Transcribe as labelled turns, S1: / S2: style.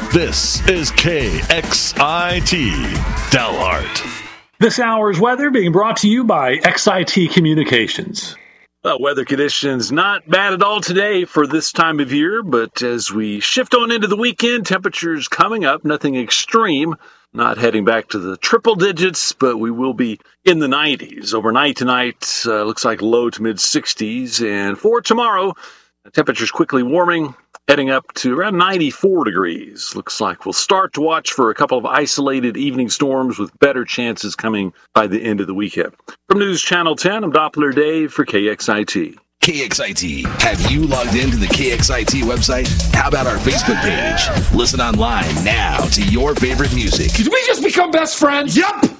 S1: This is KXIT Dalhart.
S2: This hour's weather being brought to you by XIT Communications.
S3: Well, weather conditions not bad at all today for this time of year, but as we shift on into the weekend, temperatures coming up, nothing extreme, not heading back to the triple digits, but we will be in the 90s. Overnight tonight, looks like low to mid 60s, and for tomorrow, temperatures quickly warming, heading up to around 94 degrees. Looks like we'll start to watch for a couple of isolated evening storms with better chances coming by the end of the weekend. From News Channel 10, I'm Doppler Dave for KXIT.
S4: KXIT. Have you logged into the KXIT website? How about our Facebook page? Listen online now to your favorite music.
S5: Did we just become best friends?
S4: Yup!